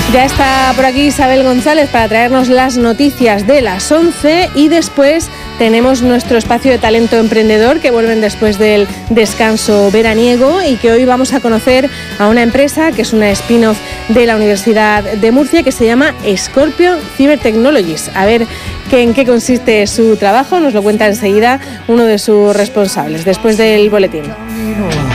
Ya está por aquí Isabel González para traernos las noticias de las 11 y después tenemos nuestro espacio de talento emprendedor que vuelven después del descanso veraniego y que hoy vamos a conocer a una empresa que es una spin-off de la Universidad de Murcia que se llama Scorpion Cyber Technologies. A ver en qué consiste su trabajo, nos lo cuenta enseguida uno de sus responsables después del boletín.